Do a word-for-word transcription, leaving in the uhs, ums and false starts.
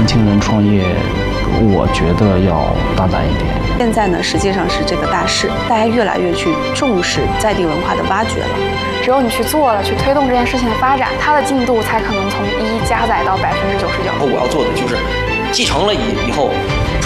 轻人创业，我觉得要大胆一点。 现在呢，实际上是这个大势，大家越来越去重视在地文化的挖掘了。 只有你去做了，去推动这件事情的发展，它的进度才可能从一加载到百分之九十九。 然后我要做的就是继承了以以后。